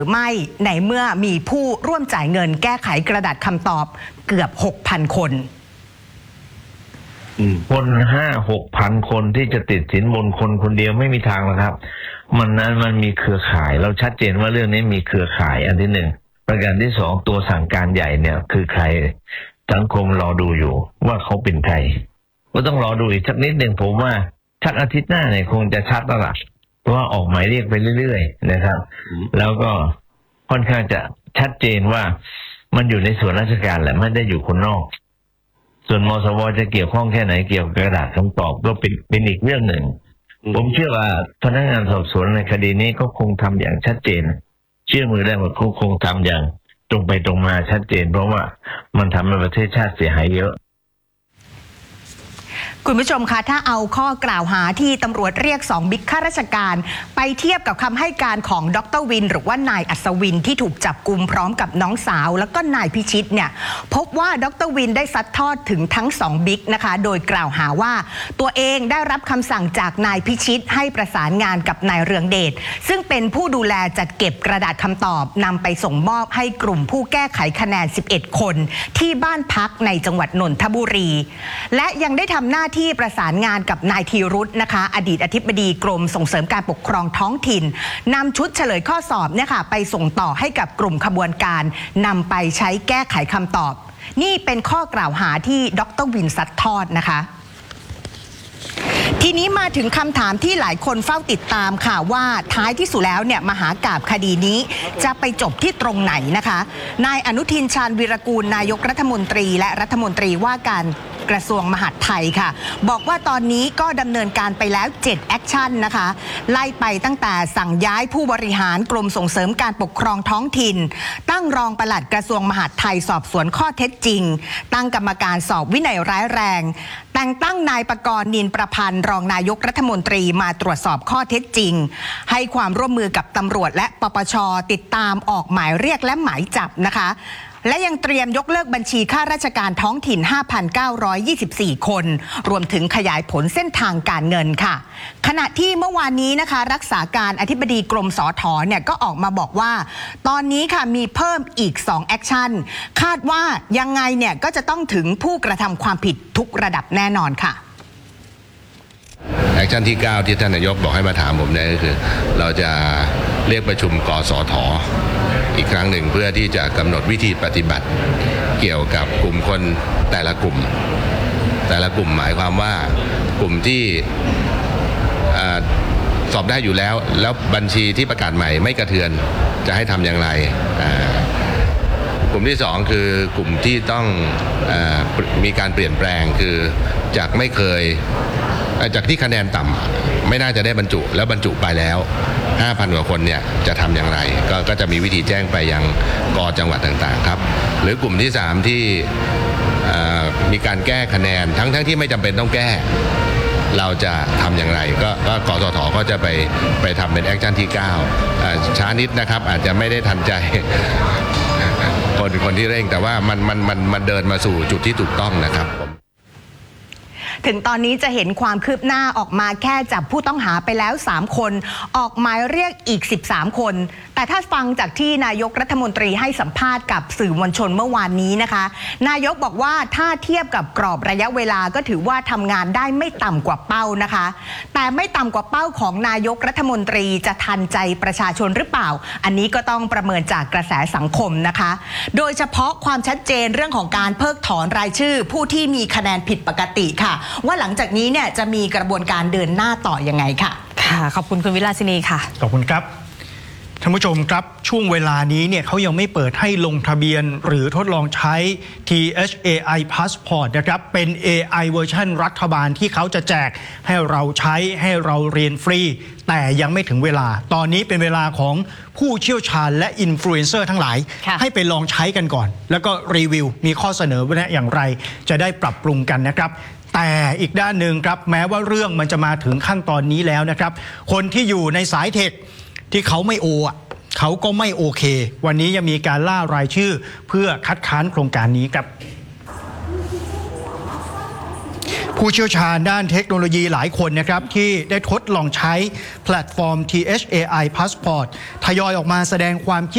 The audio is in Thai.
หรือไม่ในเมื่อมีผู้ร่วมจ่ายเงินแก้ไขกระดาษคำตอบเกือบ 6,000 คนคน5-6,000 คนที่จะติดสินบนคนเดียวไม่มีทางหรอกครับมันมีเครือข่ายเราชัดเจนว่าเรื่องนี้มีเครือข่ายอันที่หนึ่งประการที่สองตัวสั่งการใหญ่เนี่ยคือใครสังคมรอดูอยู่ว่าเขาเป็นใครก็ต้องรอดูอีกสักนิดหนึ่งผมว่าชักอาทิตย์หน้าเนี่ยคงจะชัดแล้วล่ะเพราะว่าออกหมายเรียกไปเรื่อยๆนะครับแล้วก็ค่อนข้างจะชัดเจนว่ามันอยู่ในส่วนราชการแหละไม่ได้อยู่คนนอกส่วนมสวจะเกี่ยวข้องแค่ไหนเกี่ยวกับกระดาษคำตอบก็เป็นอีกเรื่องหนึ่งผมเชื่อว่าพนักงานสอบสวนในคดีนี้ก็คงทำอย่างชัดเจนเชื่อมือได้ว่าคงทำอย่างตรงไปตรงมาชัดเจนเพราะว่ามันทำให้ประเทศชาติเสียหายเยอะคุณผู้ชมคะถ้าเอาข้อกล่าวหาที่ตำรวจเรียก2บิ๊กข้าราชการไปเทียบกับคำให้การของดร.วินหรือว่านายอัศวินที่ถูกจับกุมพร้อมกับน้องสาวแล้วก็นายพิชิตเนี่ยพบว่าดร.วินได้ซัดทอดถึงทั้ง2บิ๊กนะคะโดยกล่าวหาว่าตัวเองได้รับคำสั่งจากนายพิชิตให้ประสานงานกับนายเรืองเดชซึ่งเป็นผู้ดูแลจัดเก็บกระดาษคำตอบนำไปส่งมอบให้กลุ่มผู้แก้ไขคะแนน11คนที่บ้านพักในจังหวัดนนทบุรีและยังได้ทำหน้าที่ประสานงานกับนายธีรุธนะคะอดีตอธิบดีกรมส่งเสริมการปกครองท้องถิ่นนำชุดเฉลยข้อสอบเนี่ยค่ะไปส่งต่อให้กับกลุ่มขบวนการนำไปใช้แก้ไขคำตอบนี่เป็นข้อกล่าวหาที่ดร.วินซัดทอดนะคะทีนี้มาถึงคำถามที่หลายคนเฝ้าติดตามค่ะว่าท้ายที่สุดแล้วเนี่ยมหากาพย์คดีนี้จะไปจบที่ตรงไหนนะคะนายอนุทินชาญวีรกูลนายกรัฐมนตรีและรัฐมนตรีว่าการกระทรวงมหาดไทยค่ะบอกว่าตอนนี้ก็ดำเนินการไปแล้ว7แอคชั่นนะคะไล่ไปตั้งแต่สั่งย้ายผู้บริหารกรมส่งเสริมการปกครองท้องถิ่นตั้งรองปลัดกระทรวงมหาดไทยสอบสวนข้อเท็จจริงตั้งกรรมการสอบวินัยร้ายแรงแต่งตั้งนายปกรณ์นินประพันธ์รองนายกรัฐมนตรีมาตรวจสอบข้อเท็จจริงให้ความร่วมมือกับตำรวจและปปช.ติดตามออกหมายเรียกและหมายจับนะคะและยังเตรียมยกเลิกบัญชีข้าราชการท้องถิ่น 5,924 คนรวมถึงขยายผลเส้นทางการเงินค่ะขณะที่เมื่อวานนี้นะคะรักษาการอธิบดีกรมสฐ.เนี่ยก็ออกมาบอกว่าตอนนี้ค่ะมีเพิ่มอีก2แอคชั่นคาดว่ายังไงเนี่ยก็จะต้องถึงผู้กระทำความผิดทุกระดับแน่นอนค่ะแอคชั่นที่9ที่ท่านนายกบอกให้มาถามผมเนี่ยก็คือเราจะเรียกประชุมกสฐ.อีกครั้งหนึ่งเพื่อที่จะกำหนดวิธีปฏิบัติเกี่ยวกับกลุ่มคนแต่ละกลุ่มหมายความว่ากลุ่มที่สอบได้อยู่แล้วบัญชีที่ประกาศใหม่ไม่กระเทือนจะให้ทำอย่างไรกลุ่มที่2คือกลุ่มที่ต้องมีการเปลี่ยนแปลงคือจากที่คะแนนต่ำไม่น่าจะได้บรรจุแล้วบรรจุไปแล้ว 5,000 กว่าคนเนี่ยจะทำอย่างไรก็จะมีวิธีแจ้งไปยังก.จังหวัดต่างๆครับหรือกลุ่มที่3ที่มีการแก้คะแนนทั้งที่ไม่จำเป็นต้องแก้เราจะทำอย่างไรก็กสฐ.ก็จะไปทำเป็นแอคชั่นที่9ช้านิดนะครับอาจจะไม่ได้ทันใจคนที่เร่งแต่ว่ามันเดินมาสู่จุดที่ถูกต้องนะครับถึงตอนนี้จะเห็นความคืบหน้าออกมาแค่จับผู้ต้องหาไปแล้ว3คนออกหมายเรียกอีก13คนแต่ถ้าฟังจากที่นายกรัฐมนตรีให้สัมภาษณ์กับสื่อมวลชนเมื่อวานนี้นะคะนายกบอกว่าถ้าเทียบกับกรอบระยะเวลาก็ถือว่าทำงานได้ไม่ต่ำกว่าเป้านะคะแต่ไม่ต่ำกว่าเป้าของนายกรัฐมนตรีจะทันใจประชาชนหรือเปล่าอันนี้ก็ต้องประเมินจากกระแสสังคมนะคะโดยเฉพาะความชัดเจนเรื่องของการเพิกถอนรายชื่อผู้ที่มีคะแนนผิดปกติค่ะว่าหลังจากนี้เนี่ยจะมีกระบวนการเดินหน้าต่อยังไงค่ะขอบคุณคุณวิลาสินีค่ะขอบคุณครับท่านผู้ชมครับช่วงเวลานี้เนี่ยเขายังไม่เปิดให้ลงทะเบียนหรือทดลองใช้ THAI Passport นะครับเป็น AI เวอร์ชันรัฐบาลที่เขาจะแจกให้เราใช้ให้เราเรียนฟรีแต่ยังไม่ถึงเวลาตอนนี้เป็นเวลาของผู้เชี่ยวชาญและอินฟลูเอนเซอร์ทั้งหลายให้ไปลองใช้กันก่อนแล้วก็รีวิวมีข้อเสนอว่าอย่างไรจะได้ปรับปรุงกันนะครับแต่อีกด้านหนึ่งครับแม้ว่าเรื่องมันจะมาถึงขั้นตอนนี้แล้วนะครับคนที่อยู่ในสายเทคที่เขาไม่เขาก็ไม่โอเควันนี้ยังมีการล่ารายชื่อเพื่อคัดค้านโครงการนี้ครับผู้เชี่ยวชาญด้านเทคโนโลยีหลายคนนะครับที่ได้ทดลองใช้แพลตฟอร์ม THAI Passport ทยอยออกมาแสดงความคิด